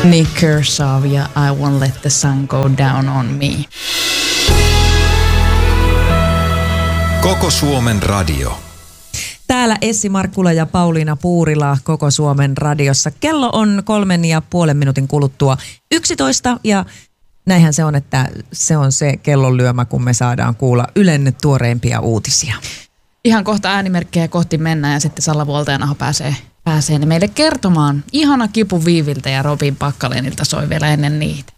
Nick Kershaw ja I Won't Let the Sun Go Down on Me. Koko Suomen radio. Täällä Essi Markkula ja Pauliina Puurila Koko Suomen radiossa. Kello on 3,5 minuutin kuluttua 11 ja näinhän se on, että se on se kellonlyömä, kun me saadaan kuulla Ylen tuoreimpia uutisia. Ihan kohta äänimerkkejä kohti mennään ja sitten Salla Vuoltajanaho pääsee ne meille kertomaan. Ihana Kipu Viiviltä ja Robin Packalenilta soi vielä ennen niitä.